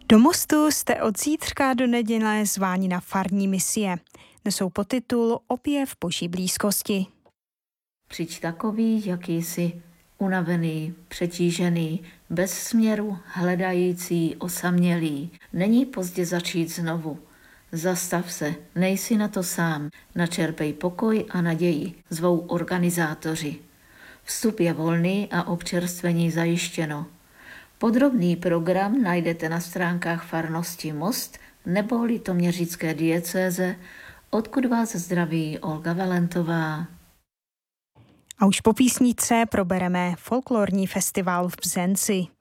Do Mostu jste od zítřka do neděle zváni na farní misie. Nesou podtitul Objev Boží blízkosti. Přijď takový, jaký jsi, unavený, přetížený, bez směru, hledající, osamělý. Není pozdě začít znovu. Zastav se, nejsi na to sám. Načerpej pokoj a naději, zvou organizátoři. Vstup je volný a občerstvení zajištěno. Podrobný program najdete na stránkách farnosti Most nebo Litoměřické diecéze, odkud vás zdraví Olga Valentová. A už po písničce probereme folklorní festival v Bzenci.